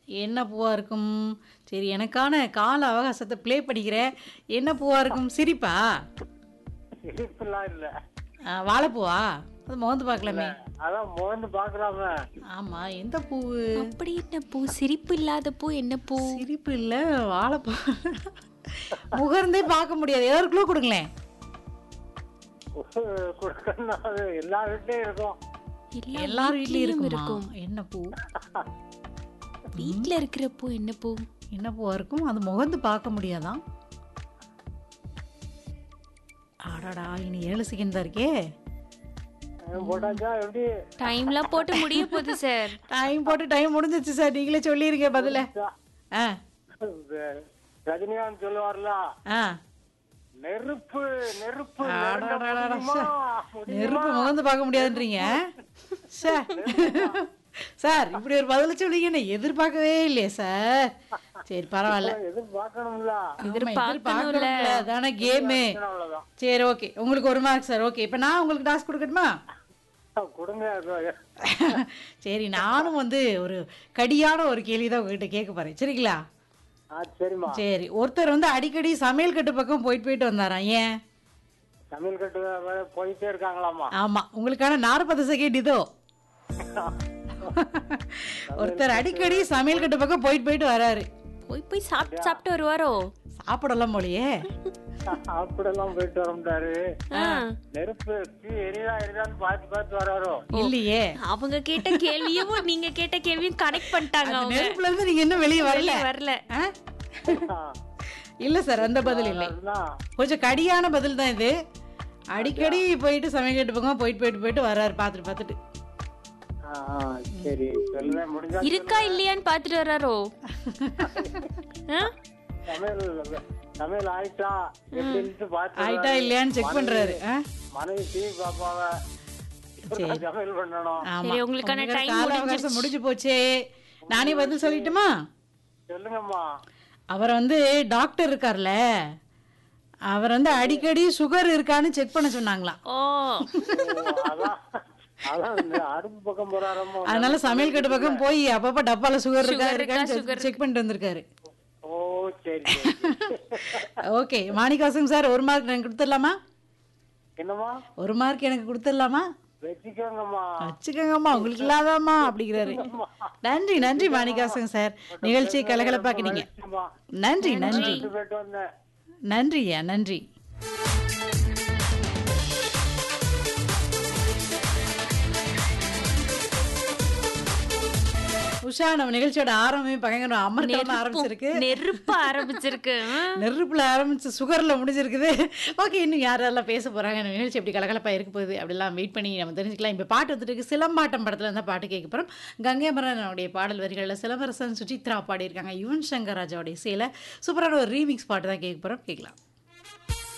என்ன பூவா இருக்கும்? சரி, எனக்கான கால அவகாசத்த ப்ளே பண்ணிக்கிறேன். என்ன பூவா இருக்கும்? சிரிப்பா? சிரிப்புலாம் இல்ல. வாழைப்பூவா? அது மொகந்து இல்ல. பார்க்கலாமே. அதான் மோந்து பார்க்கலாமே. ஆமா. எந்த பூவு? அப்படி என்ன பூ? சிரிப்பு இல்லாத பூ என்ன பூ? சிரிப்பு இல்ல, வாழைப்பூ. முகர்ந்தே பார்க்க முடியாது. ஏதாவது க்ளூ குடுங்களேன். கொடுக்கணும்னா அது எல்லா வீட்லயும் இருக்கும். எல்லார் வீட்லயும் இருக்குமா? இருக்கும். என்ன பூ? வீட்ல இருக்கிற பூ என்ன பூ? என்ன பூவா இருக்கும்? அது முகந்து பார்க்க முடியாதாம். அடடா! இனி 7 செகண்ட் தான் இருக்கே. போட்டாச்சா எப்படி? டைம்லாம் போட்டு முடிய போகுது சார். டைம் போட்டு டைம் முடிஞ்சிச்சு சார். நீங்களே சொல்லிருங்க பதில. ஆ ரஜினிகாந்த் சொல்லுவார்ல, ஆ நெருப்பு நெருப்பு அடடடடா, முடியுமா? நெருப்பு முகந்து பார்க்க முடியாதுன்றீங்க. சார் சார் இப்படி ஒரு பதில சொல்லிங்க நான் எதிர்பார்க்கவே இல்லையே சார். சரி பரவாயில்ல. எதிர்பார்க்கணும்ல. எதிர்பார்க்கணும்ல, அதான கேமு. அவ்வளவுதான். சரி ஓகே, உங்களுக்கு 1 மார்க் சார். ஓகே, இப்போ நான் உங்களுக்கு டாஸ்க் கொடுக்கட்டுமா? கொடுங்க. சரி, நானும் வந்து ஒரு கடியான ஒரு கேள்வி தான் உங்ககிட்ட கேட்க போறேன். சரிங்களா? சரிம்மா. சரி, ஒருத்தர் வந்து அடிக்கடி சமையல் கட்டு பக்கம் போயிட்டு போயிட்டு வந்தாராம். ஏன்? சமையல் கட்டு போயிட்டே இருக்காங்களாமா? ஆமா, உங்களுக்கான 40 செகண்ட் இதோ. ஒருத்தர் அடிக்கடி சமையல் கட்டு பக்கம் போயிட்டு போயிட்டு வராரு. போய் போய் சாப்பிட்டு சாப்பிட்டு வருவாரோ? சாப்பிடலாம் போலயே. அப்படியெல்லாம் போயிட்டு வர முடியாது. நெருப்பு எரிதா எரிதான்னு பார்த்து பார்த்து வராரோ? இல்லையே. அவங்க கேட்ட கேள்வியும் நீங்க கேட்ட கேள்வியும் கனெக்ட் பண்ணிட்டாங்க. அந்த அவங்க நெருப்புல இருந்து நீங்க இன்னும் வெளியே வரல. வரல. ஆ? இல்ல சார், அந்த பதில் இல்லை. கொஞ்சம் கடியான பதில் தான் இது. அடிக்கடி போயிட்டு சமையல் கட்டு பக்கம் போயிட்டு போயிட்டு போயிட்டு வர்றாரு பார்த்துட்டு பார்த்துட்டு. சரி சொல்லுவேன். முடிஞ்சா இருக்கா இல்லையான்னு பாத்துட்டு வர்றாரோ? சமையல் ஆயிட்டா எப்படின்னு பார்த்து ஆயிட்டா இல்லையான்னு செக் பண்றாரு. மனைவி டிவி பாப்பாவ சமையல் பண்ணணும். ஆமா, சரி, உங்களுக்கான உங்களுக்கு time கால அவகாசம் முடிஞ்சு போச்சே. நானே பதில் சொல்லட்டுமா? சொல்லுங்கம்மா. அவர் வந்து டாக்டர் இருக்கார்ல, அவர் வந்து அடிக்கடி சுகர் இருக்கான்னு செக் பண்ண சொன்னாங்களாம். ஓ, அதான் அதான் இந்த அடுப்பு பக்கம் போறாரமோ, அதனால சமையல் கட்டு பக்கம் போய் அப்பப்ப டப்பால சுகர் இருக்கான்னு செக் பண்ணிட்டு வந்திருக்காரு. ஓ சரி. ஓகே, மாணிக்காசன் சார் 1 மார்க் எனக்கு கொடுத்துடலாமா? என்னம்மா? 1 மார்க் எனக்கு கொடுத்துடலாமா? வச்சுக்கோங்கம்மா. வச்சுக்கோங்கம்மா, உங்களுக்கு இல்லாதாம்மா அப்படிங்கிறாரு. நன்றி நன்றி மாணிக்காசன் சார், நிகழ்ச்சியை கலகலப்பாக்கினீங்க. நன்றி நன்றி போயிட்டு வந்தேன். நன்றியா, நன்றி. உஷா, நம்ம நிகழ்ச்சியோட ஆரம்பமே பயங்கர அமர்த்தமா ஆரம்பிச்சிருக்கு. நெருப்பு ஆரம்பிச்சிருக்கு. நெருப்புல ஆரம்பிச்சு சுகர்ல முடிஞ்சிருக்குது. ஓகே, இன்னும் யாரெல்லாம் பேச போறாங்க, நம்ம நிகழ்ச்சி எப்படி கலகலப்பா இருக்க போகுது அப்படிலாம் வெயிட் பண்ணி நம்ம தெரிஞ்சுக்கலாம். இப்போ பாட்டு வந்துட்டு இருக்கு. சிலம்பாட்டம் படத்துல இருந்தால் பாட்டு கேட்க போகிறோம். கங்கைமரனுடைய பாடல் வரிகளில் சிலம்பரசன் சுசித்ரா பாடியிருக்காங்க. யுவன் சங்கர் ராஜாவுடைய இசையில் சூப்பரான ஒரு ரீமிக்ஸ் பாட்டு தான் கேட்க போகிறோம். கேட்கலாம்.